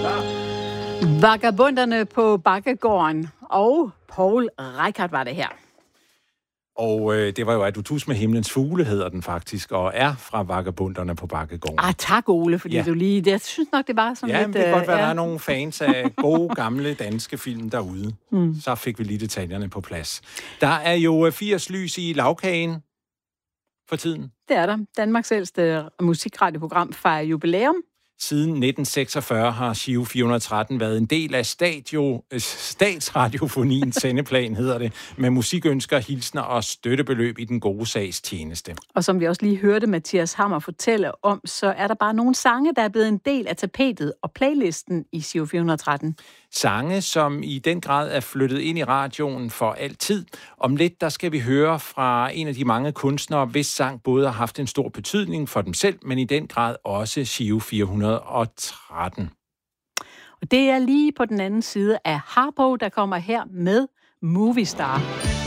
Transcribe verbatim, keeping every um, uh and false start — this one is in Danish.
Vagabunderne på Bakkegården og Poul Reichhardt var det her. Og øh, det var jo Adutus med himlens fugle, hedder den faktisk, og er fra Vagabunderne på Bakkegården. Ah, tak Ole, fordi ja. du lige... Jeg synes nok, det var sådan ja, lidt... Ja, det kan godt være, ja. der er nogle fans af gode, gamle danske film derude. Mm. Så fik vi lige detaljerne på plads. Der er jo firs lys i lavkagen for tiden. Det er der. Danmarks ældste musikradioprogram fejrer jubilæum. Siden nitten seksogfyrre har Giro fire hundrede og tretten været en del af stadio, statsradiofoniens sendeplan, hedder det, med musikønsker, hilsner og støttebeløb i den gode sags tjeneste. Og som vi også lige hørte Mathias Hammer fortælle om, så er der bare nogle sange, der er blevet en del af tapetet og playlisten i Giro fire hundrede og tretten. Sange, som i den grad er flyttet ind i radioen for altid. Om lidt, der skal vi høre fra en af de mange kunstnere, hvis sang både har haft en stor betydning for dem selv, men i den grad også Giro fire hundrede og tretten. Og det er lige på den anden side af Harpo, der kommer her med Movistar.